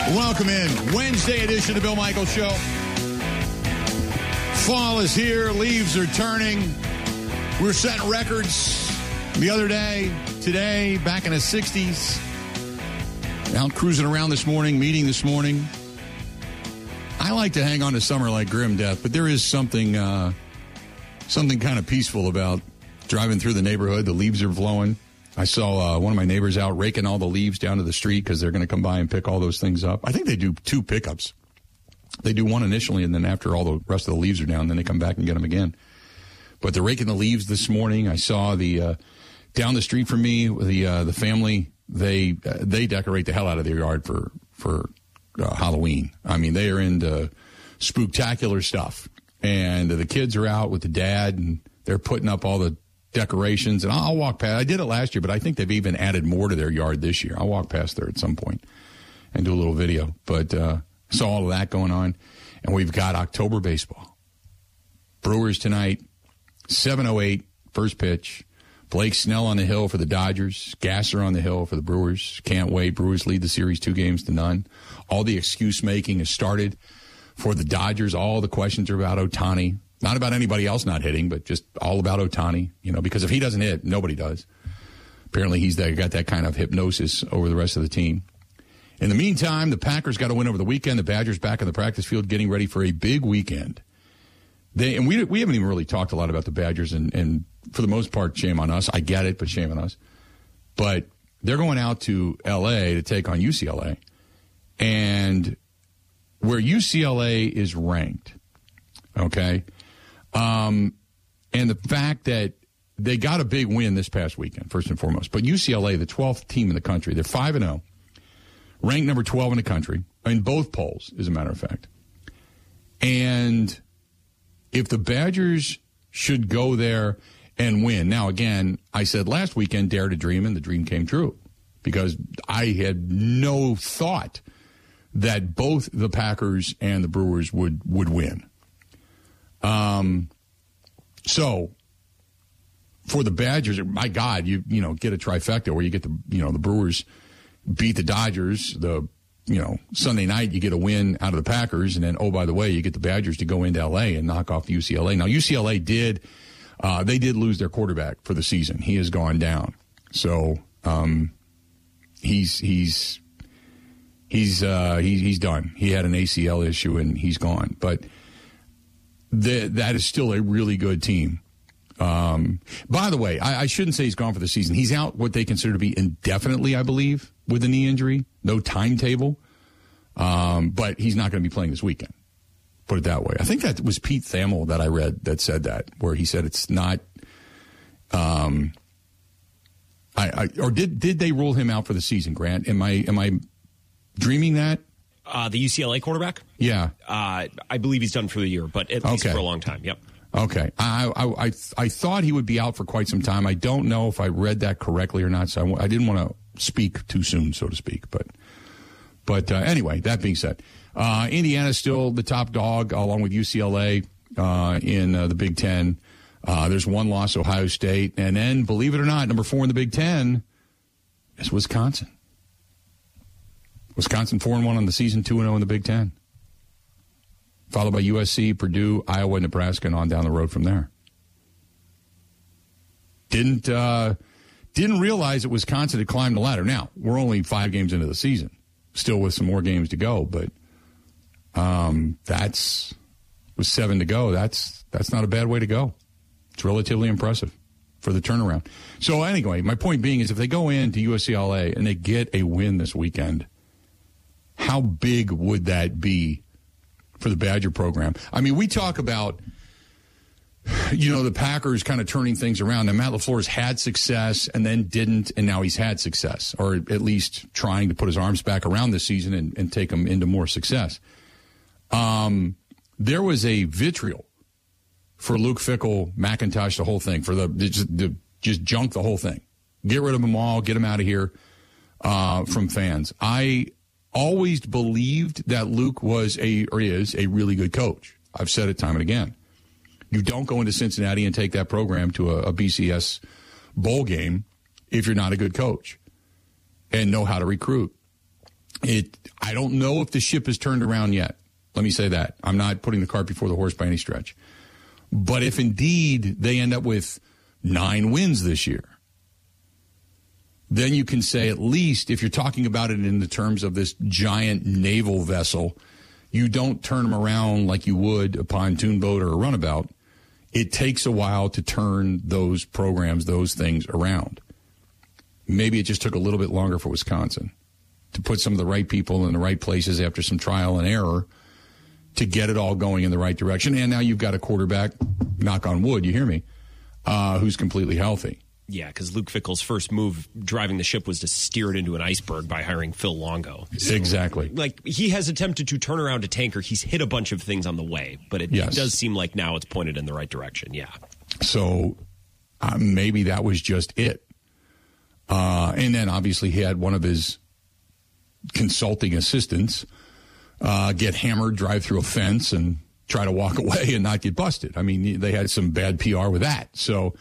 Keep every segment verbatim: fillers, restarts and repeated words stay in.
Welcome in. Wednesday edition of the Bill Michaels Show. Fall is here. Leaves are turning. We're setting records the other day. Today, back in the sixties. Out cruising around this morning, meeting this morning. I like to hang on to summer like grim death, but there is something, uh, something kind of peaceful about driving through the neighborhood. The leaves are blowing. I saw uh, one of my neighbors out raking all the leaves down to the street because they're going to come by and pick all those things up. I think they do two pickups. They do one initially, and then after all the rest of the leaves are down, then they come back and get them again. But they're raking the leaves this morning. I saw the uh, down the street from me, the uh, the family, they uh, they decorate the hell out of their yard for, for uh, Halloween. I mean, they are into spooktacular stuff. And uh, the kids are out with the dad, and they're putting up all the decorations, and I'll walk past. I did it last year, but I think they've even added more to their yard this year. I'll walk past there at some point and do a little video. But uh, saw all of that going on, and we've got October baseball. Brewers tonight, seven oh eight, first pitch. Blake Snell on the hill for the Dodgers. Gasser on the hill for the Brewers. Can't wait. Brewers lead the series two games to none. All the excuse-making has started for the Dodgers. All the questions are about Ohtani. Not about anybody else not hitting, but just all about Ohtani, you know, because if he doesn't hit, nobody does. Apparently he's that, got that kind of hypnosis over the rest of the team. In the meantime, the Packers got a win over the weekend. The Badgers back in the practice field getting ready for a big weekend. They And we we haven't even really talked a lot about the Badgers, and, and for the most part, shame on us. I get it, but shame on us. But they're going out to L A to take on U C L A. And where U C L A is ranked, okay, Um, and the fact that they got a big win this past weekend, first and foremost. But U C L A, the twelfth team in the country, they're five and oh, ranked number twelve in the country, in both polls, as a matter of fact. And if the Badgers should go there and win. Now, again, I said last weekend, dare to dream, and the dream came true. Because I had no thought that both the Packers and the Brewers would, would win. Um, so for the Badgers, my God, you, you know, get a trifecta where you get the, you know, the Brewers beat the Dodgers, the, you know, Sunday night, you get a win out of the Packers. And then, oh, by the way, you get the Badgers to go into L A and knock off U C L A. Now, U C L A did, uh, they did lose their quarterback for the season. He has gone down. So, um, he's, he's, he's, uh, he, he's done. He had an A C L issue and he's gone. But, The, that is still a really good team. Um, by the way, I, I shouldn't say he's gone for the season. He's out what they consider to be indefinitely, I believe, with a knee injury. No timetable. Um, but he's not going to be playing this weekend. Put it that way. I think that was Pete Thamel that I read that said that, where he said it's not um, I, I or did did they rule him out for the season, Grant? Am I am I dreaming that? Uh, the U C L A quarterback? Yeah. Uh, I believe he's done for the year, but at least okay. for a long time. Yep. Okay. I, I I I thought he would be out for quite some time. I don't know if I read that correctly or not, so I, I didn't want to speak too soon, so to speak. But but uh, anyway, that being said, uh, Indiana's still the top dog, along with U C L A uh, in uh, the Big Ten. Uh, there's one loss, Ohio State. And then, believe it or not, number four in the Big Ten is Wisconsin. Wisconsin four and one on the season, two and oh in the Big Ten. Followed by U S C, Purdue, Iowa, Nebraska, and on down the road from there. Didn't uh, didn't realize that Wisconsin had climbed the ladder. Now, we're only five games into the season, still with some more games to go, but um, that's with seven to go. That's that's not a bad way to go. It's relatively impressive for the turnaround. So anyway, my point being is if they go into U S C L A and they get a win this weekend, how big would that be for the Badger program? I mean, we talk about, you know, the Packers kind of turning things around. Now, Matt LaFleur's had success and then didn't, and now he's had success, or at least trying to put his arms back around this season and, and take them into more success. Um, there was a vitriol for Luke Fickell, McIntosh, the whole thing, for the just, the, just junk the whole thing. Get rid of them all, get them out of here uh, from fans. I always believed that Luke was a or is a really good coach. I've said it time and again. You don't go into Cincinnati and take that program to a, a B C S bowl game if you're not a good coach and know how to recruit. It. I don't know if the ship has turned around yet. Let me say that. I'm not putting the cart before the horse by any stretch. But if indeed they end up with nine wins this year, then you can say, at least if you're talking about it in the terms of this giant naval vessel, you don't turn them around like you would a pontoon boat or a runabout. It takes a while to turn those programs, those things around. Maybe it just took a little bit longer for Wisconsin to put some of the right people in the right places after some trial and error to get it all going in the right direction. And now you've got a quarterback, knock on wood, you hear me, uh, who's completely healthy. Yeah, because Luke Fickell's first move driving the ship was to steer it into an iceberg by hiring Phil Longo. So, exactly. Like, he has attempted to turn around a tanker. He's hit a bunch of things on the way, but it, yes. it does seem like now it's pointed in the right direction, yeah. So uh, maybe that was just it. Uh, and then obviously he had one of his consulting assistants uh, get hammered, drive through a fence, and try to walk away and not get busted. I mean, they had some bad P R with that. So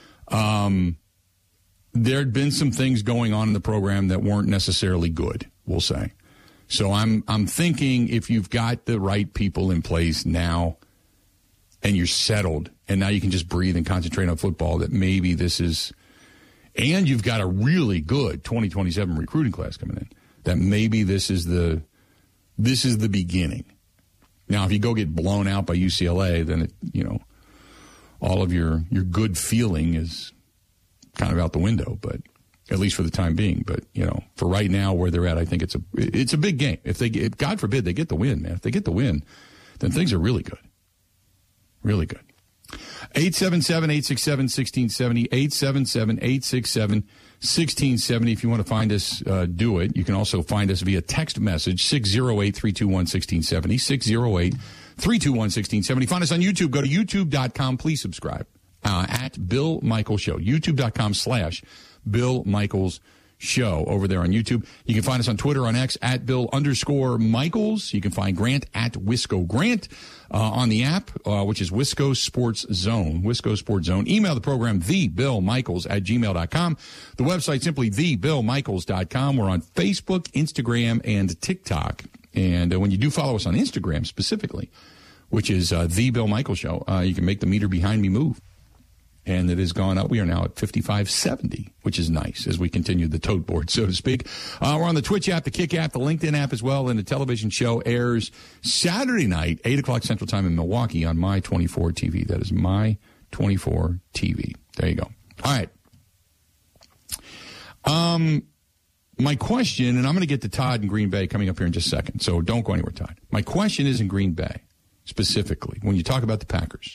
um, there'd been some things going on in the program that weren't necessarily good, we'll say. So I'm I'm thinking if you've got the right people in place now and you're settled and now you can just breathe and concentrate on football, that maybe this is, and you've got a really good twenty twenty-seven recruiting class coming in, that maybe this is the this is the beginning. Now, if you go get blown out by U C L A, then it, you know, all of your your good feeling is kind of out the window, but at least for the time being. But, you know, for right now where they're at, I think it's a it's a big game. If they get, God forbid they get the win, man. If they get the win, then things are really good. Really good. eight seven seven, eight six seven, one six seven zero, eight seven seven, eight six seven, one six seven zero. If you want to find us, uh, do it. You can also find us via text message, six zero eight, three two one, one six seven zero, six zero eight, three two one, one six seven zero. Find us on YouTube. Go to youtube dot com. Please subscribe uh, at Bill Michaels Show. youtube dot com slash Bill Michaels Show over there on YouTube. You can find us on Twitter, on X, at Bill underscore Michaels. You can find Grant at Wisco Grant uh, on the app, uh, which is Wisco Sports Zone. Wisco Sports Zone. Email the program, the Bill Michaels at gmail dot com. The website, simply the bill michaels dot com. We're on Facebook, Instagram, and TikTok. And uh, when you do follow us on Instagram specifically, which is uh, The Bill Michaels Show, uh, you can make the meter behind me move. And it has gone up. We are now at fifty-five seventy, which is nice as we continue the tote board, so to speak. Uh, we're on the Twitch app, the Kick app, the LinkedIn app as well. And the television show airs Saturday night, eight o'clock Central Time in Milwaukee on My twenty-four T V. That is My twenty-four T V. There you go. All right. Um, my question, and I'm going to get to Todd in Green Bay coming up here in just a second, so don't go anywhere, Todd. My question is in Green Bay, specifically, when you talk about the Packers.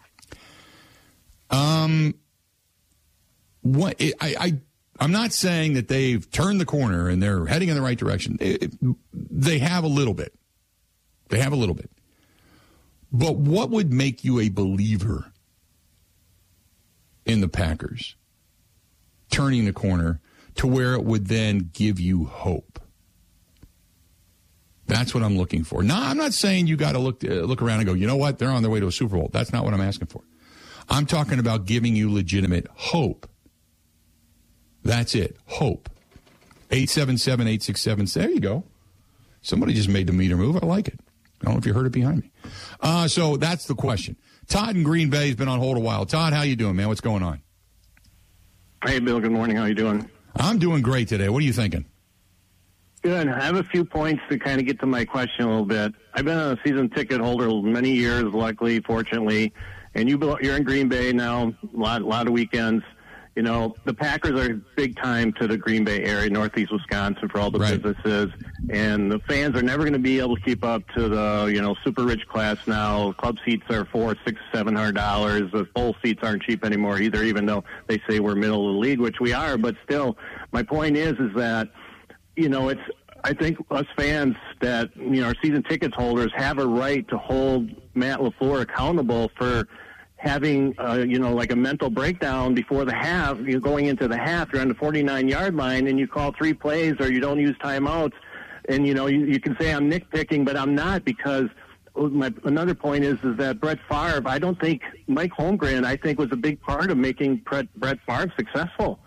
Um, what I, I, I'm not saying that they've turned the corner and they're heading in the right direction. It, they have a little bit. They have a little bit. But what would make you a believer in the Packers turning the corner to where it would then give you hope? That's what I'm looking for. Now, I'm not saying you got to look uh, look around and go, you know what, they're on their way to a Super Bowl. That's not what I'm asking for. I'm talking about giving you legitimate hope. That's it. Hope. eight seven seven, eight six seven. There you go. Somebody just made the meter move. I like it. I don't know if you heard it behind me. Uh, so that's the question. Todd in Green Bay has been on hold a while. Todd, how you doing, man? What's going on? Hey, Bill. Good morning. How you doing? I'm doing great today. What are you thinking? Good. I have a few points to kind of get to my question a little bit. I've been a season ticket holder many years, luckily, fortunately. And you, you're in Green Bay now, a lot, a lot of weekends. You know, the Packers are big time to the Green Bay area, northeast Wisconsin, for all the right. businesses. And the fans are never going to be able to keep up to the, you know, super rich class now. Club seats are four, six, seven hundred dollars. The full seats aren't cheap anymore either, even though they say we're middle of the league, which we are. But still, my point is, is that, you know, it's, I think us fans that, you know, our season tickets holders have a right to hold Matt LaFleur accountable for having, uh, you know, like a mental breakdown before the half. You're going into the half, you're on the forty-nine-yard line, and you call three plays or you don't use timeouts. And, you know, you, you can say I'm nitpicking, but I'm not, because my, another point is is that Brett Favre, I don't think Mike Holmgren, I think, was a big part of making Brett, Brett Favre successful.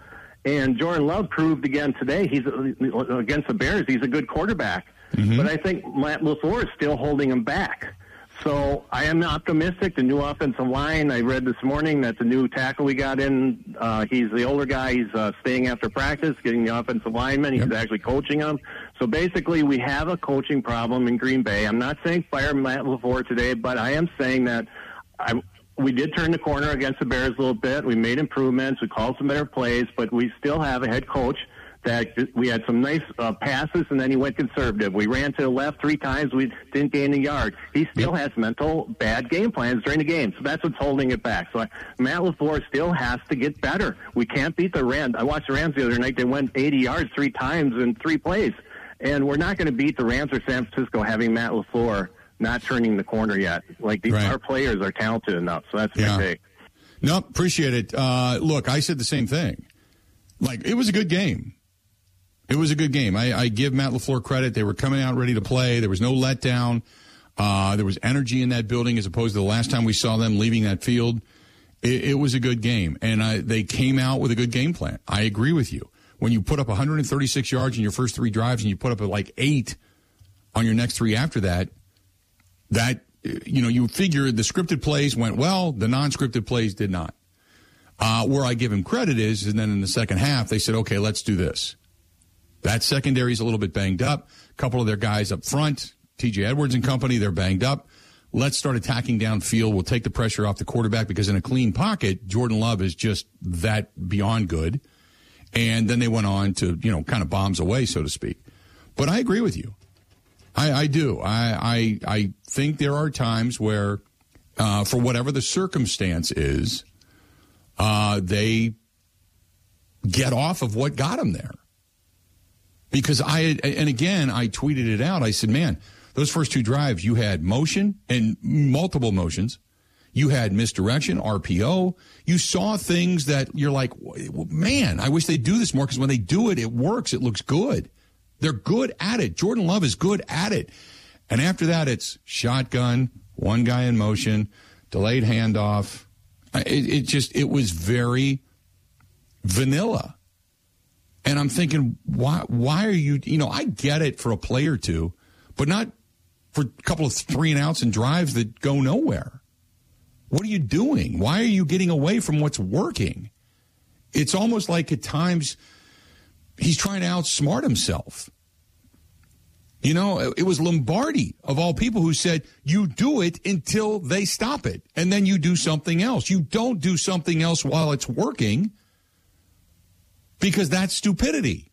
And Jordan Love proved again today he's against the Bears. He's a good quarterback, mm-hmm. but I think Matt LaFleur is still holding him back. So I am optimistic. The new offensive line, I read this morning that the new tackle we got in, uh, he's the older guy. He's uh, staying after practice, getting the offensive lineman. He's yep. actually coaching them. So basically we have a coaching problem in Green Bay. I'm not saying fire Matt LaFleur today, but I am saying that I, we did turn the corner against the Bears a little bit. We made improvements. We called some better plays, but we still have a head coach that we had some nice uh, passes, and then he went conservative. We ran to the left three times. We didn't gain a yard. He still has mental bad game plans during the game, so that's what's holding it back. So I, Matt LaFleur still has to get better. We can't beat the Rams. I watched the Rams the other night. They went eighty yards three times in three plays, and we're not going to beat the Rams or San Francisco having Matt LaFleur not turning the corner yet. Like, these, right. our players are talented enough, so that's yeah. my take. No, appreciate it. Uh, look, I said the same thing. Like, it was a good game. It was a good game. I, I give Matt LaFleur credit. They were coming out ready to play. There was no letdown. Uh, there was energy in that building as opposed to the last time we saw them leaving that field. It, it was a good game, and I, they came out with a good game plan. I agree with you. When you put up one hundred thirty-six yards in your first three drives and you put up like eight on your next three after that, that, you know, you figure the scripted plays went well, the non-scripted plays did not. Uh, where I give him credit is, and then in the second half, they said, okay, let's do this. That secondary is a little bit banged up. A couple of their guys up front, T J Edwards and company, they're banged up. Let's start attacking downfield. We'll take the pressure off the quarterback because in a clean pocket, Jordan Love is just that beyond good. And then they went on to, you know, kind of bombs away, so to speak. But I agree with you. I, I do. I, I I think there are times where, uh, for whatever the circumstance is, uh, they get off of what got them there. Because I, and again, I tweeted it out. I said, man, those first two drives, you had motion and multiple motions. You had misdirection, R P O. You saw things that you're like, man, I wish they'd do this more because when they do it, it works. It looks good. They're good at it. Jordan Love is good at it. And after that, it's shotgun, one guy in motion, delayed handoff. It, it just, it was very vanilla. And I'm thinking, why why are you, you know, I get it for a play or two, but not for a couple of three and outs and drives that go nowhere. What are you doing? Why are you getting away from what's working? It's almost like at times he's trying to outsmart himself. You know, it was Lombardi, of all people, who said, you do it until they stop it, and then you do something else. You don't do something else while it's working, because that's stupidity.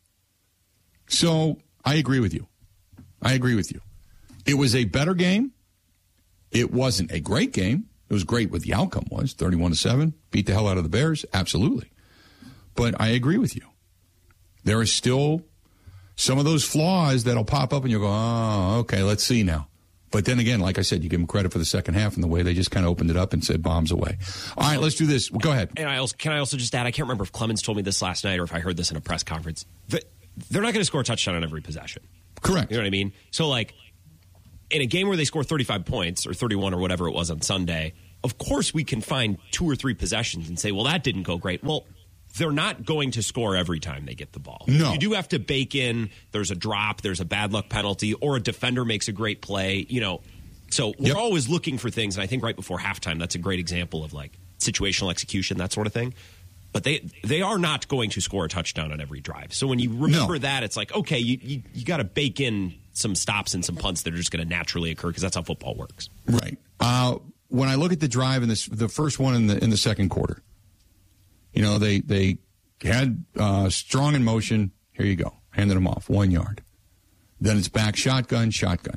So I agree with you. I agree with you. It was a better game. It wasn't a great game. It was great what the outcome was, thirty-one to seven. Beat the hell out of the Bears, absolutely. But I agree with you. There are still some of those flaws that'll pop up and you'll go, oh, okay, let's see now. But then again, like I said, you give them credit for the second half and the way they just kind of opened it up and said bombs away. All right, let's do this. Well, go ahead. And I also, can I also just add, I can't remember if Clemens told me this last night or if I heard this in a press conference. They're not going to score a touchdown on every possession. Correct. You know what I mean? So, like, in a game where they score thirty-five points or thirty-one or whatever it was on Sunday, of course we can find two or three possessions and say, well, that didn't go great. Well, they're not going to score every time they get the ball. No. You do have to bake in, there's a drop, there's a bad luck penalty, or a defender makes a great play, you know. So we're yep. always looking for things, and I think right before halftime, that's a great example of, like, situational execution, that sort of thing. But they they are not going to score a touchdown on every drive. So when you remember no. that, it's like, okay, you, you, you got to bake in some stops and some punts that are just going to naturally occur because that's how football works. Right. Uh, when I look at the drive in this, the first one in the in the second quarter, you know, they they had uh, strong in motion. Here you go. Handed them off. One yard. Then it's back shotgun, shotgun.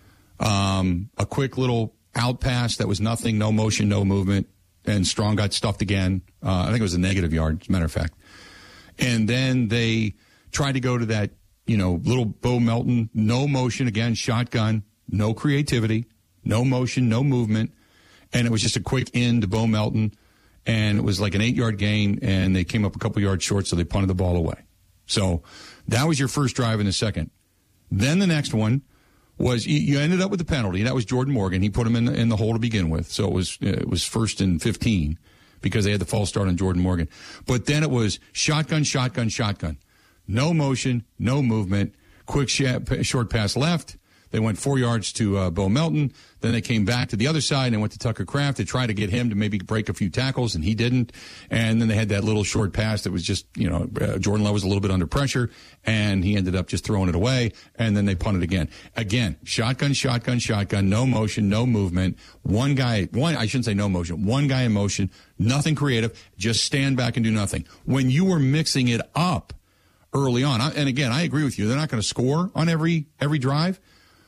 Um, a quick little out pass that was nothing, no motion, no movement. And Strong got stuffed again. Uh, I think it was a negative yard, as a matter of fact. And then they tried to go to that, you know, little Bo Melton, no motion, again, shotgun, no creativity, no motion, no movement. And it was just a quick in to Bo Melton. And it was like an eight-yard gain, and they came up a couple yards short, so they punted the ball away. So that was your first drive in the second. Then the next one was you ended up with the penalty. That was Jordan Morgan. He put him in the, in the hole to begin with. So it was it was first and fifteen. because they had the false start on Jordan Morgan. But then it was shotgun, shotgun, shotgun. No motion, no movement, quick sh- short pass left. They went four yards to uh, Bo Melton. Then they came back to the other side and went to Tucker Kraft to try to get him to maybe break a few tackles, and he didn't. And then they had that little short pass that was just, you know, uh, Jordan Love was a little bit under pressure, and he ended up just throwing it away, and then they punted again. Again, shotgun, shotgun, shotgun, no motion, no movement. One guy, one, I shouldn't say no motion, one guy in motion, nothing creative, just stand back and do nothing. When you were mixing it up early on, and again, I agree with you, they're not going to score on every every drive.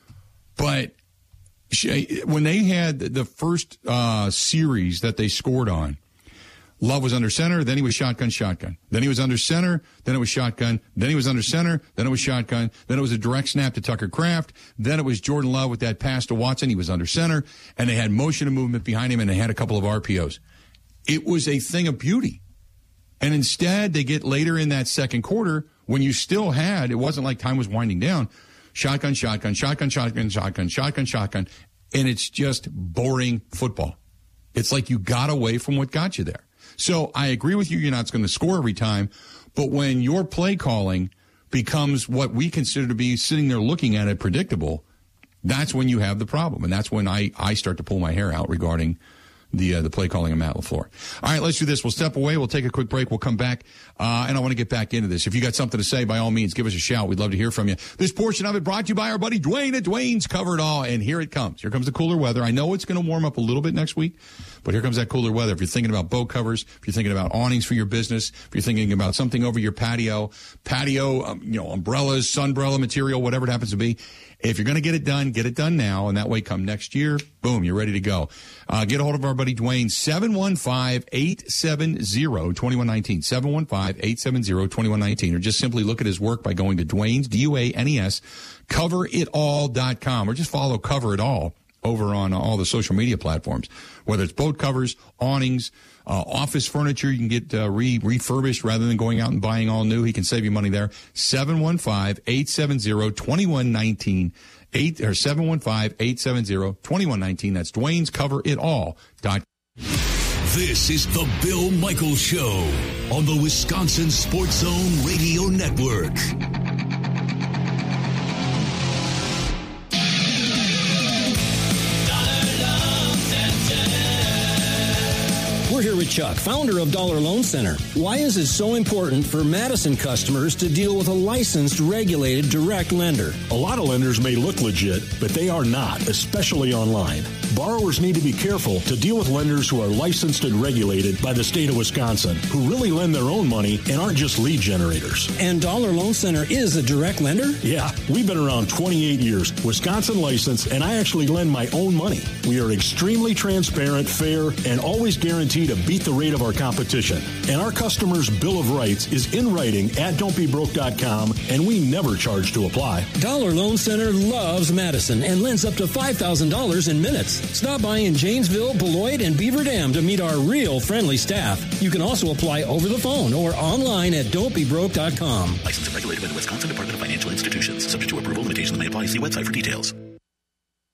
But when they had the first uh, series that they scored on, Love was under center, then he was shotgun, shotgun. Then he was under center, then it was shotgun. Then he was under center, then it was shotgun. Then it was a direct snap to Tucker Kraft. Then it was Jordan Love with that pass to Watson. He was under center, and they had motion and movement behind him, and they had a couple of R P Os. It was a thing of beauty. And instead, they get later in that second quarter, when you still had, it wasn't like time was winding down, Shotgun, shotgun, shotgun, shotgun, shotgun, shotgun, shotgun, and it's just boring football. It's like you got away from what got you there. So I agree with you, you're not going to score every time, but when your play calling becomes what we consider to be sitting there looking at it predictable, that's when you have the problem, and that's when I, I start to pull my hair out regarding the uh, the play calling of Matt LaFleur. All right, let's do this. We'll step away. We'll take a quick break. We'll come back, uh, and I want to get back into this. If you got something to say, by all means, give us a shout. We'd love to hear from you. This portion of it brought to you by our buddy Dwayne at Dwayne's Cover It All, and here it comes. Here comes the cooler weather. I know it's going to warm up a little bit next week, but here comes that cooler weather. If you're thinking about boat covers, if you're thinking about awnings for your business, if you're thinking about something over your patio, patio, um, you know, umbrellas, sunbrella material, whatever it happens to be, if you're going to get it done, get it done now, and that way come next year, boom, you're ready to go. Uh, get a hold of our buddy Dwayne, seven one five, eight seven zero, two one one nine, seven one five, eight seven zero, two one one nine, or just simply look at his work by going to Dwayne's, D U A N E S, cover it all dot com, or just follow Cover It All over on all the social media platforms, whether it's boat covers, awnings, uh, office furniture. You can get uh, re- refurbished rather than going out and buying all new. He can save you money there. seven one five, eight seven zero, two one one nine, eight or seven one five, eight seven zero, two one one nine. That's Dwayne's Cover It All dot com. This is the Bill Michaels Show on the Wisconsin Sports Zone Radio Network. We're here with Chuck, founder of Dollar Loan Center. Why is it so important for Madison customers to deal with a licensed, regulated, direct lender? A lot of lenders may look legit, but they are not, especially online. Borrowers need to be careful to deal with lenders who are licensed and regulated by the state of Wisconsin, who really lend their own money and aren't just lead generators. And Dollar Loan Center is a direct lender? Yeah, we've been around twenty-eight years, Wisconsin licensed, and I actually lend my own money. We are extremely transparent, fair, and always guarantee to beat the rate of our competition. And our customers' Bill of Rights is in writing at don't be broke dot com, and we never charge to apply. Dollar Loan Center loves Madison and lends up to five thousand dollars in minutes. Stop by in Janesville, Beloit, and Beaver Dam to meet our real friendly staff. You can also apply over the phone or online at don't be broke dot com. Licensed and regulated by the Wisconsin Department of Financial Institutions. Subject to approval, limitations may apply. See website for details.